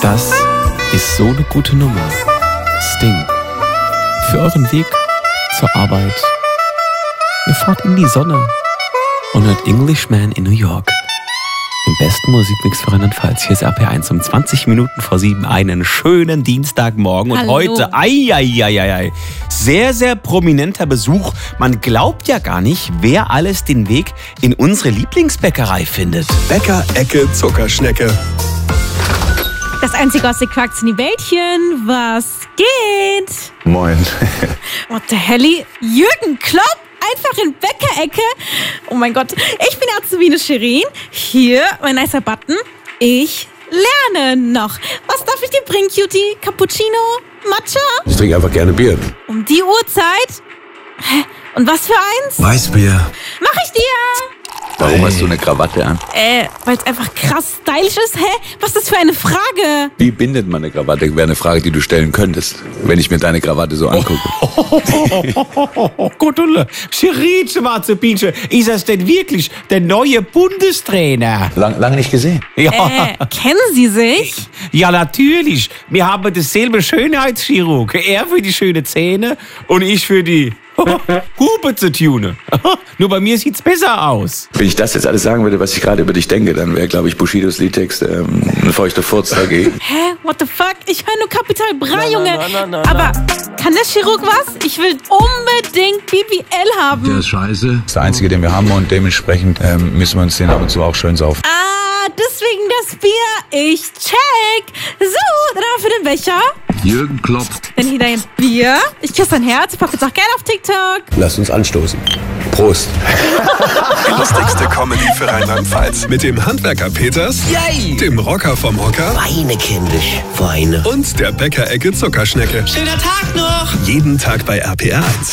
Das ist so eine gute Nummer. Sting. Für euren Weg zur Arbeit. Ihr fahrt in die Sonne und hört Englishman in New York. Den besten Musikmix für Rheinland-Pfalz. Hier ist RP1 um 20 Minuten vor 7. Einen schönen Dienstagmorgen. Und Hallo. heute, sehr, sehr prominenter Besuch. Man glaubt ja gar nicht, wer alles den Weg in unsere Lieblingsbäckerei findet. Bäcker-Ecke Zuckerschnecke. Das einzige aus den Quarks in die Wäldchen. Was geht? Moin. What the helly? Jürgen Klopp? Einfach in Bäckerecke? Oh mein Gott. Ich bin Azubine Shirin. Hier, mein nicer Button. Ich lerne noch. Was darf ich dir bringen, Cutie? Cappuccino? Matcha? Ich trinke einfach gerne Bier. Um die Uhrzeit? Hä? Und was für eins? Weißbier. Mach ich dir! Warum hast du eine Krawatte an? Weil es einfach krass stylisch ist. Hä? Was ist das für eine Frage? Wie bindet man eine Krawatte? Wäre eine Frage, die du stellen könntest, wenn ich mir deine Krawatte so angucke. Gottulle, Shirin, Azubine, ist das denn wirklich der neue Bundestrainer? Lang nicht gesehen. Ja. Kennen Sie sich? Ja, natürlich. Wir haben dasselbe Schönheitschirurg. Er für die schönen Zähne und ich für die Hupe zu tunen. Nur bei mir sieht's besser aus. Wenn ich das jetzt alles sagen würde, was ich gerade über dich denke, dann wäre, glaube ich, Bushidos Liedtext ein feuchter Furz dagegen. Hä? What the fuck? Ich höre nur Capital Bra, Junge. Aber kann der Chirurg was? Ich will unbedingt BBL haben. Der ist scheiße. Das ist der einzige, den wir haben und dementsprechend müssen wir uns den ab und zu auch schön saufen. Ah, deswegen das Bier. Ich check. So, dann haben wir für den Becher. Jürgen Klopp. Dann hier dein Bier. Ich küsse dein Herz. Ich packe jetzt auch gerne auf TikTok. Lass uns anstoßen. Prost. Die lustigste Comedy für Rheinland-Pfalz. Mit dem Handwerker Peters, dem Rocker vom Hocker Weine, kindisch, Weine. und der Bäcker-Ecke Zuckerschnecke. Schöner Tag noch! Jeden Tag bei RPR1.